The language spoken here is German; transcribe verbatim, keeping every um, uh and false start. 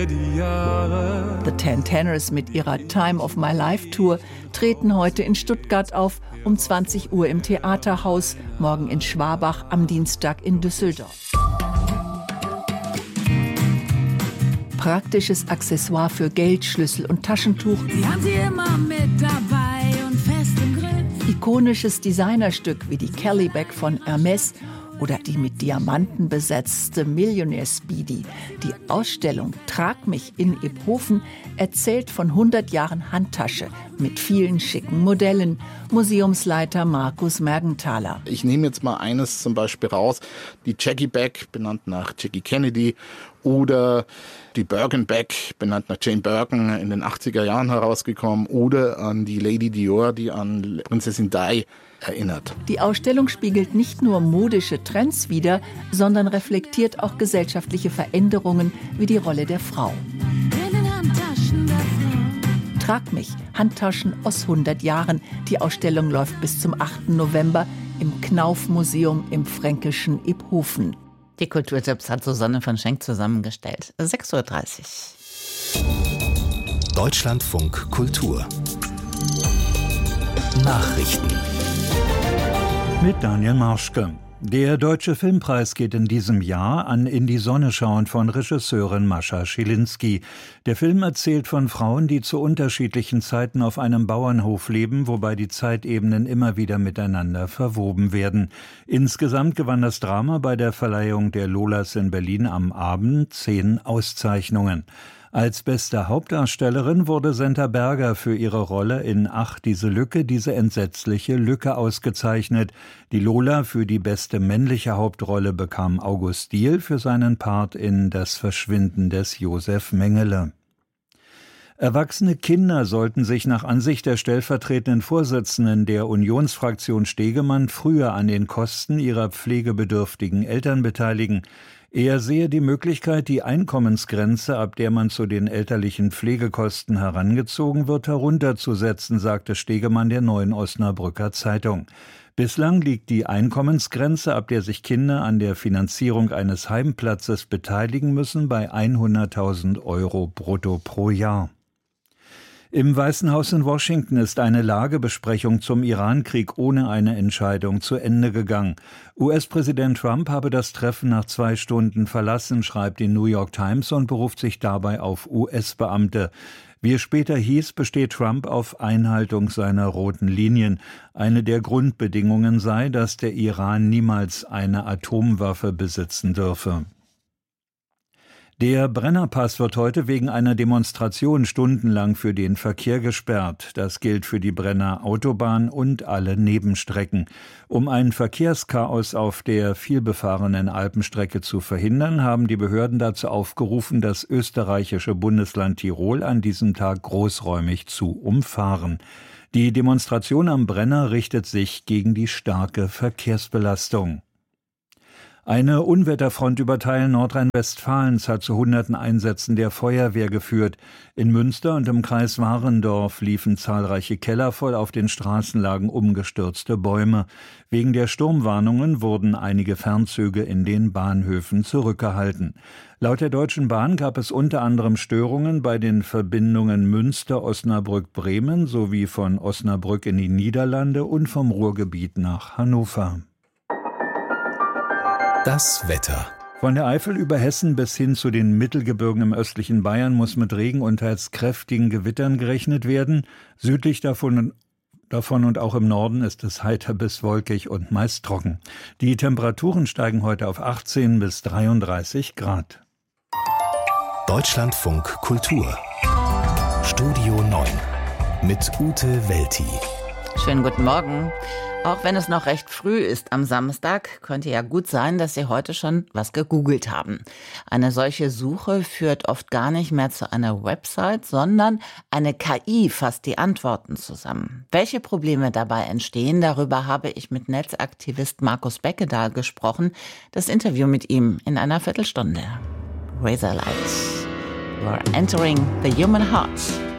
The Ten Tenors mit ihrer Time of My Life Tour treten heute in Stuttgart auf, um zwanzig Uhr im Theaterhaus, morgen in Schwabach, am Dienstag in Düsseldorf. Praktisches Accessoire für Geld, Schlüssel und Taschentuch. Sie haben sie immer mit dabei und fest im Griff. Ikonisches Designerstück wie die Kelly Bag von Hermès oder die mit Diamanten besetzte Millionaire Speedy. Die Ausstellung Trag mich in Iphofen erzählt von hundert Jahren Handtasche mit vielen schicken Modellen. Museumsleiter Markus Mergenthaler. Ich nehme jetzt mal eines zum Beispiel raus, die Jackie Bag, benannt nach Jackie Kennedy, oder die Birkin Bag, benannt nach Jane Birkin, in den achtziger Jahren herausgekommen, oder an die Lady Dior, die an Prinzessin Di erinnert. Die Ausstellung spiegelt nicht nur modische Trends wider, sondern reflektiert auch gesellschaftliche Veränderungen wie die Rolle der Frau. In den Handtaschen der Frau. Trag mich, Handtaschen aus hundert Jahren. Die Ausstellung läuft bis zum achten November im Knauf-Museum im fränkischen Iphofen. Die Kulturtipps hat Susanne von Schenk zusammengestellt. sechs Uhr dreißig. Deutschlandfunk Kultur Nachrichten mit Daniel Marschke. Der Deutsche Filmpreis geht in diesem Jahr an In die Sonne schauen von Regisseurin Mascha Schilinski. Der Film erzählt von Frauen, die zu unterschiedlichen Zeiten auf einem Bauernhof leben, wobei die Zeitebenen immer wieder miteinander verwoben werden. Insgesamt gewann das Drama bei der Verleihung der Lolas in Berlin am Abend zehn Auszeichnungen. Als beste Hauptdarstellerin wurde Senta Berger für ihre Rolle in Ach, diese Lücke, diese entsetzliche Lücke ausgezeichnet. Die Lola für die beste männliche Hauptrolle bekam August Diehl für seinen Part in Das Verschwinden des Josef Mengele. Erwachsene Kinder sollten sich nach Ansicht der stellvertretenden Vorsitzenden der Unionsfraktion Stegemann früher an den Kosten ihrer pflegebedürftigen Eltern beteiligen. Er sehe die Möglichkeit, die Einkommensgrenze, ab der man zu den elterlichen Pflegekosten herangezogen wird, herunterzusetzen, sagte Stegemann der Neuen Osnabrücker Zeitung. Bislang liegt die Einkommensgrenze, ab der sich Kinder an der Finanzierung eines Heimplatzes beteiligen müssen, bei hunderttausend Euro brutto pro Jahr. Im Weißen Haus in Washington ist eine Lagebesprechung zum Irankrieg ohne eine Entscheidung zu Ende gegangen. U S-Präsident Trump habe das Treffen nach zwei Stunden verlassen, schreibt die New York Times und beruft sich dabei auf U S-Beamte. Wie es später hieß, besteht Trump auf Einhaltung seiner roten Linien. Eine der Grundbedingungen sei, dass der Iran niemals eine Atomwaffe besitzen dürfe. Der Brennerpass wird heute wegen einer Demonstration stundenlang für den Verkehr gesperrt. Das gilt für die Brenner Autobahn und alle Nebenstrecken. Um ein Verkehrschaos auf der vielbefahrenen Alpenstrecke zu verhindern, haben die Behörden dazu aufgerufen, das österreichische Bundesland Tirol an diesem Tag großräumig zu umfahren. Die Demonstration am Brenner richtet sich gegen die starke Verkehrsbelastung. Eine Unwetterfront über Teilen Nordrhein-Westfalens hat zu hunderten Einsätzen der Feuerwehr geführt. In Münster und im Kreis Warendorf liefen zahlreiche Keller voll, auf den Straßen lagen umgestürzte Bäume. Wegen der Sturmwarnungen wurden einige Fernzüge in den Bahnhöfen zurückgehalten. Laut der Deutschen Bahn gab es unter anderem Störungen bei den Verbindungen Münster-Osnabrück-Bremen sowie von Osnabrück in die Niederlande und vom Ruhrgebiet nach Hannover. Das Wetter. Von der Eifel über Hessen bis hin zu den Mittelgebirgen im östlichen Bayern muss mit Regen und teils kräftigen Gewittern gerechnet werden. Südlich davon, davon und auch im Norden ist es heiter bis wolkig und meist trocken. Die Temperaturen steigen heute auf achtzehn bis dreiunddreißig Grad. Deutschlandfunk Kultur. Studio neun mit Ute Welti. Schönen guten Morgen. Auch wenn es noch recht früh ist am Samstag, könnte ja gut sein, dass Sie heute schon was gegoogelt haben. Eine solche Suche führt oft gar nicht mehr zu einer Website, sondern eine K I fasst die Antworten zusammen. Welche Probleme dabei entstehen, darüber habe ich mit Netzaktivist Markus Beckedahl gesprochen. Das Interview mit ihm in einer Viertelstunde. Razorlight. You are entering the human heart.